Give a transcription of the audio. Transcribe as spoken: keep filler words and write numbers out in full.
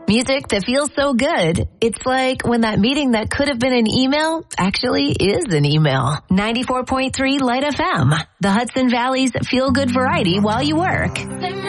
Music that feels so good. It's like when that meeting that could have been an email actually is an email. ninety-four point three Light F M, the Hudson Valley's feel-good variety while you work.